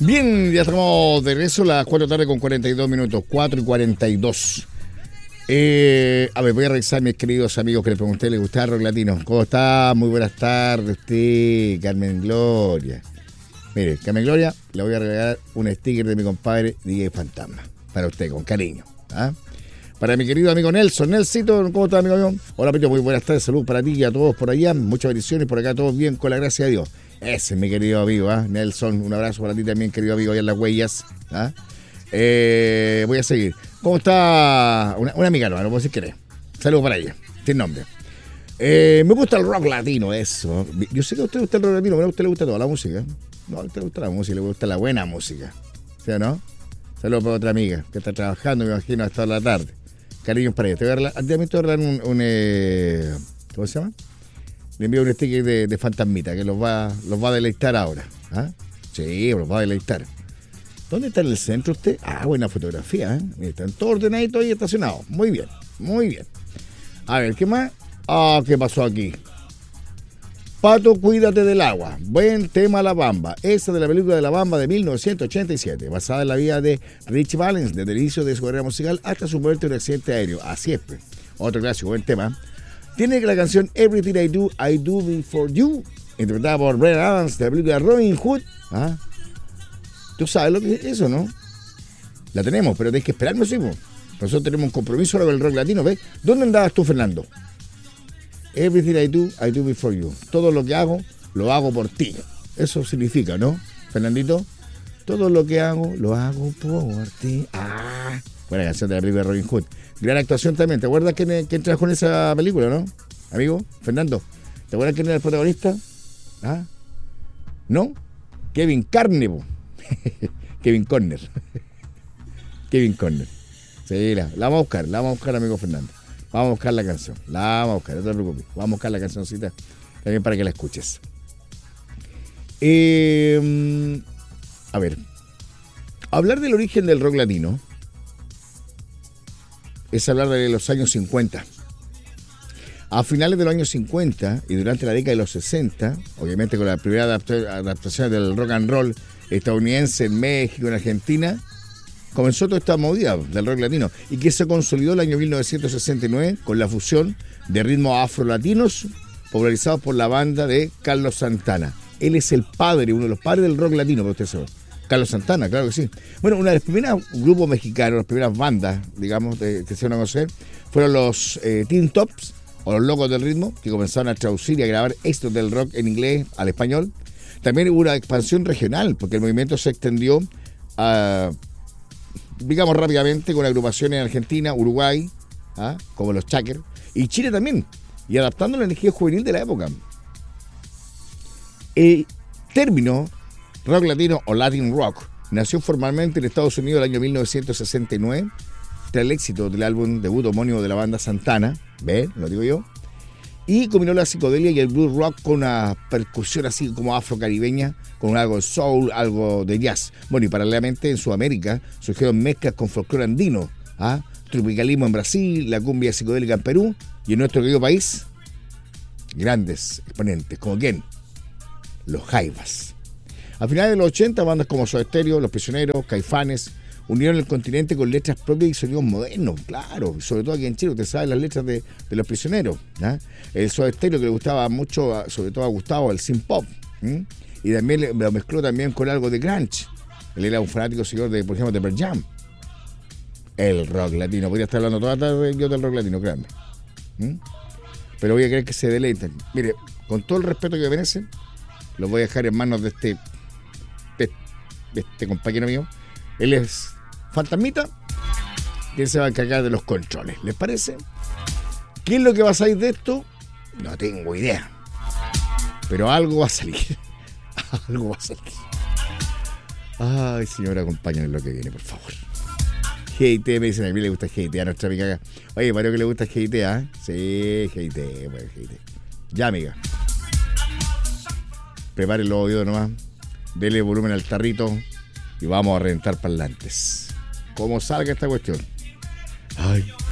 Bien, ya estamos de regreso, las 4 de la tarde con 42 minutos, 4 y 42. A ver, voy a revisar a mis queridos amigos que les pregunté, ¿les gustaba el rock latino? ¿Cómo está? Muy buenas tardes, usted, Carmen Gloria. Mire, Carmen Gloria, le voy a regalar un sticker de mi compadre DJ Fantasma. Para usted, con cariño. ¿Ah? Para mi querido amigo Nelson. Nelsito, ¿cómo está, amigo mío? Hola, Pito, muy buenas tardes, salud para ti y a todos por allá. Muchas bendiciones, por acá todos bien, con la gracia de Dios. Ese es mi querido amigo, ¿ah? Nelson, un abrazo para ti también, querido amigo, allá en las huellas. ¿Ah? Voy a seguir. ¿Cómo está? Una amiga, no puedo decir quién es. Saludos para ella, sin nombre. Me gusta el rock latino, eso. Yo sé que a usted le gusta el rock latino, pero a usted le gusta toda la música. No, a usted le gusta la música, le gusta la buena música. ¿Sí o no? Saludos para otra amiga que está trabajando, me imagino, hasta la tarde. Cariños para ella. Te voy a regalar un ¿cómo se llama? Le envío un sticker de Fantasmita que los va a deleitar ahora. ¿Ah? Sí, los va a deleitar. ¿Dónde está en el centro usted? Ah, buena fotografía, ¿eh? Mira, están todos ordenaditos y estacionados. Muy bien, muy bien. A ver, ¿qué más? Ah, ¿qué pasó aquí? Pato, cuídate del agua. Buen tema La Bamba. Esa de la película de La Bamba de 1987, basada en la vida de Rich Valens, desde el inicio de su carrera musical hasta su muerte en un accidente aéreo. Así es, pues. Otro clásico, buen tema. Tiene que la canción Everything I Do It For You, interpretada por Bryan Adams, de la película Robin Hood. ¿Ah? Tú sabes lo que es eso, ¿no? La tenemos, pero tenés que esperarnos, ¿sí? Nosotros tenemos un compromiso ahora con el rock latino, ¿ves? ¿Dónde andabas tú, Fernando? Everything I do it for you. Todo lo que hago, lo hago por ti. Eso significa, ¿no, Fernandito? Todo lo que hago, lo hago por ti. Ah, buena canción de la película de Robin Hood. Gran actuación también. ¿Te acuerdas quién trabajó en esa película, no? Amigo, Fernando. ¿Te acuerdas quién era el protagonista? ¿Ah? ¿No? Kevin Carnebo. Kevin Conner. Kevin Conner. Sí, la vamos a buscar, amigo Fernando. Vamos a buscar la canción. La vamos a buscar, no te preocupes. Vamos a buscar la cancioncita también para que la escuches. A ver. Hablar del origen del rock latino es hablar de los años 50. A finales de los años 50 y durante la década de los 60, obviamente con la primera adaptación del rock and roll estadounidense en México, en Argentina, comenzó toda esta movida del rock latino y que se consolidó el año 1969 con la fusión de ritmos afrolatinos popularizados por la banda de Carlos Santana. Él es el padre, uno de los padres del rock latino, para usted sabe. Carlos Santana, claro que sí. Bueno, una de los primeros grupos mexicanos, las primeras bandas, digamos, que se van a conocer, fueron los Teen Tops, o los Locos del Ritmo, que comenzaron a traducir y a grabar éxitos del rock en inglés al español. También hubo una expansión regional, porque el movimiento se extendió digamos rápidamente, con agrupaciones en Argentina, Uruguay, como los Chakers, y Chile también, y adaptando la energía juvenil de la época. El término rock latino o Latin rock nació formalmente en Estados Unidos el año 1969, tras el éxito del álbum debut homónimo de la banda Santana, ¿ves? Lo digo yo, y combinó la psicodelia y el blues rock con una percusión así como afrocaribeña, con algo de soul, algo de jazz. Bueno, y paralelamente en Sudamérica surgieron mezclas con folclore andino, tropicalismo en Brasil, la cumbia psicodélica en Perú, y en nuestro querido país, grandes exponentes, como ¿quién? Los Jaivas. A finales de los 80, bandas como Soda Stereo, Los Prisioneros, Caifanes, unieron el continente con letras propias y sonidos modernos, claro, sobre todo aquí en Chile, usted sabe las letras de Los Prisioneros, el Soda Stereo que le gustaba mucho, sobre todo a Gustavo, el synth pop, y también lo mezcló también con algo de grunge. Él era un fanático seguidor de, por ejemplo, de Pearl Jam. El rock latino, podría estar hablando toda la tarde yo del rock latino, créanme. Pero voy a querer que se deleiten. Mire, con todo el respeto que merecen, los voy a dejar en manos de este compañero mío. Él es Fantasmita, que se va a encargar de los controles. ¿Les parece? ¿Qué es lo que va a salir de esto? No tengo idea. Pero algo va a salir. Algo va a salir. Ay, señora, acompáñame en lo que viene, por favor. GIT, me dicen, a mí le gusta GIT a nuestra amiga acá. Oye, parece que le gusta GIT, ¿ah? Sí, GIT, bueno, GIT. Ya, amiga. Prepare los oídos nomás. Dele volumen al tarrito. Y vamos a reventar parlantes. Como salga esta cuestión. Ay.